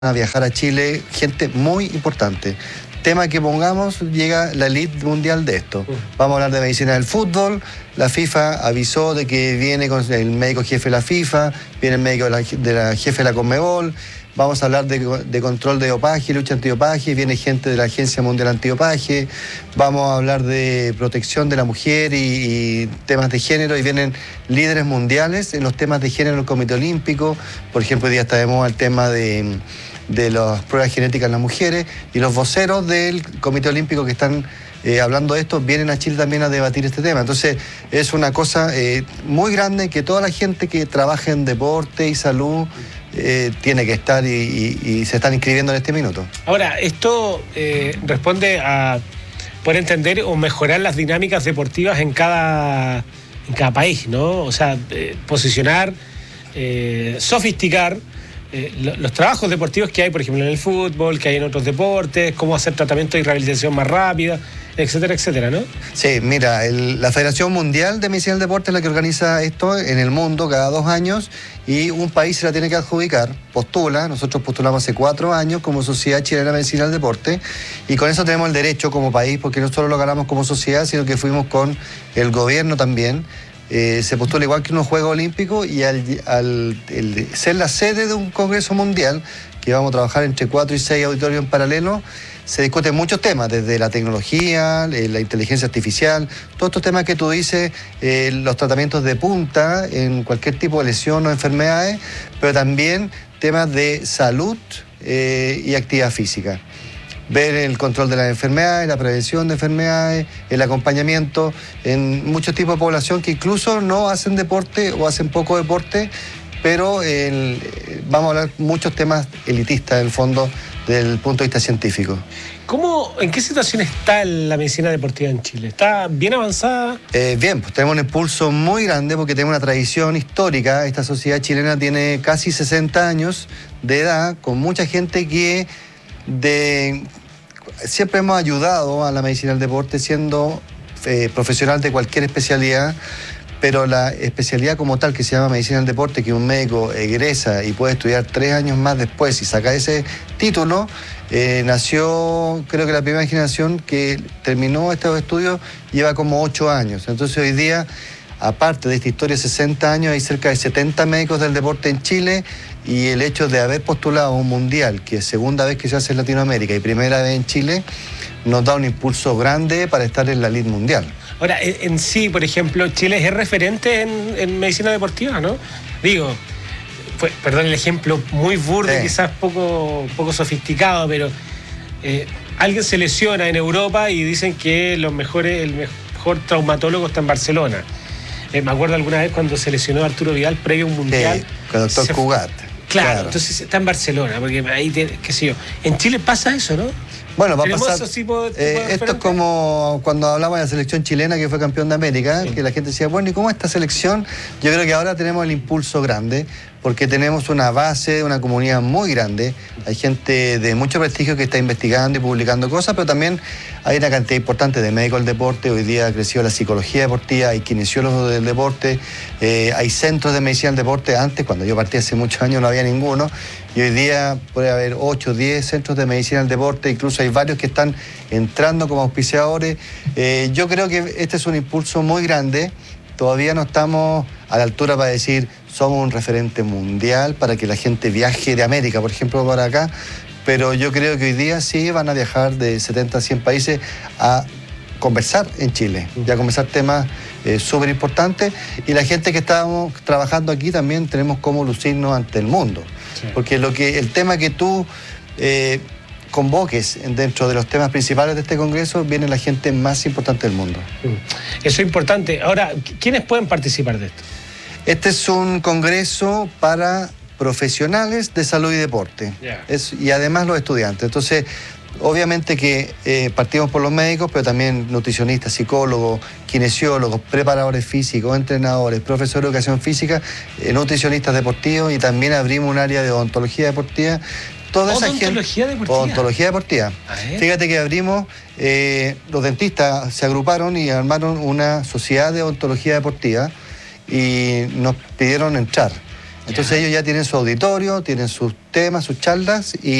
a viajar a Chile gente muy importante. Tema que pongamos, llega la elite mundial de esto. Vamos a hablar de medicina del fútbol. La FIFA avisó de que viene con el médico jefe de la FIFA, viene el médico de la jefe de la Conmebol. Vamos a hablar de control de dopaje, lucha antidopaje, viene gente de la Agencia Mundial Antidopaje. Vamos a hablar de protección de la mujer y temas de género, y vienen líderes mundiales en los temas de género del Comité Olímpico. Por ejemplo, hoy día está de moda el tema de las pruebas genéticas en las mujeres, y los voceros del Comité Olímpico que están hablando de esto vienen a Chile también a debatir este tema. Entonces es una cosa muy grande que toda la gente que trabaja en deporte y salud tiene que estar y se están inscribiendo en este minuto. Ahora, esto responde a poder entender o mejorar las dinámicas deportivas en cada país, ¿no? O sea, posicionar, sofisticar los trabajos deportivos que hay, por ejemplo, en el fútbol, que hay en otros deportes, cómo hacer tratamiento y rehabilitación más rápida, etcétera, etcétera, ¿no? Sí, mira, la Federación Mundial de Medicina del Deporte es la que organiza esto en el mundo cada 2 años, y un país se la tiene que adjudicar, postula. Nosotros postulamos hace 4 años como Sociedad Chilena de Medicina del Deporte, y con eso tenemos el derecho como país, porque no solo lo ganamos como sociedad, sino que fuimos con el gobierno también. Se postula igual que unos Juegos Olímpicos, y al ser la sede de un Congreso Mundial, que vamos a trabajar entre 4 y 6 auditorios en paralelo, se discuten muchos temas, desde la tecnología, la inteligencia artificial, todos estos temas que tú dices, los tratamientos de punta en cualquier tipo de lesión o enfermedades, pero también temas de salud y actividad física. Ver el control de las enfermedades, la prevención de enfermedades, el acompañamiento en muchos tipos de población que incluso no hacen deporte o hacen poco deporte, pero vamos a hablar muchos temas elitistas en el fondo desde el punto de vista científico. ¿En qué situación está la medicina deportiva en Chile? ¿Está bien avanzada? Bien, pues tenemos un impulso muy grande porque tenemos una tradición histórica. Esta sociedad chilena tiene casi 60 años de edad, con mucha gente que siempre hemos ayudado a la medicina del deporte siendo profesional de cualquier especialidad, pero la especialidad como tal, que se llama medicina del deporte, que un médico egresa y puede estudiar 3 años más después y saca ese título, nació, creo que la primera generación que terminó estos estudios lleva como 8 años. Entonces hoy día, aparte de esta historia de 60 años, hay cerca de 70 médicos del deporte en Chile, y el hecho de haber postulado un mundial, que es segunda vez que se hace en Latinoamérica y primera vez en Chile, nos da un impulso grande para estar en la elite mundial. Ahora, en sí, por ejemplo, Chile es referente en medicina deportiva, ¿no? Digo, perdón el ejemplo muy burdo, sí, quizás poco sofisticado, pero alguien se lesiona en Europa y dicen que el mejor traumatólogo está en Barcelona. Me acuerdo alguna vez cuando se lesionó Arturo Vidal previo a un mundial. Sí, con el doctor Cugat. Claro, entonces está en Barcelona, porque ahí, qué sé yo. En Chile pasa eso, ¿no? Bueno, va a pasar. Esto es como cuando hablamos de la selección chilena que fue campeón de América, sí, que la gente decía, bueno, ¿y cómo esta selección? Yo creo que ahora tenemos el impulso grande, porque tenemos una base, una comunidad muy grande. Hay gente de mucho prestigio que está investigando y publicando cosas, pero también hay una cantidad importante de médicos del deporte. Hoy día ha crecido la psicología deportiva, hay kinesiólogos del deporte, hay centros de medicina del deporte. Antes, cuando yo partí hace muchos años, no había ninguno, y hoy día puede haber 8 o 10 centros de medicina del deporte, incluso hay varios que están entrando como auspiciadores. Yo creo que este es un impulso muy grande. Todavía no estamos a la altura para decir somos un referente mundial para que la gente viaje de América, por ejemplo, para acá, pero yo creo que hoy día sí van a viajar de 70 a 100 países a conversar en Chile, y a conversar temas súper importantes, y la gente que estamos trabajando aquí también tenemos cómo lucirnos ante el mundo, sí, porque el tema que tú convoques dentro de los temas principales de este congreso, viene la gente más importante del mundo. Eso es importante. Ahora, ¿quiénes pueden participar de esto? Este es un congreso para profesionales de salud y deporte, yeah, y además los estudiantes. Entonces, obviamente que partimos por los médicos, pero también nutricionistas, psicólogos, kinesiólogos, preparadores físicos, entrenadores, profesores de educación física, nutricionistas deportivos, y también abrimos un área de odontología deportiva. Toda esa gente, odontología deportiva. Fíjate que abrimos, los dentistas se agruparon y armaron una sociedad de odontología deportiva y nos pidieron entrar. Entonces ellos ya tienen su auditorio, tienen sus temas, sus charlas y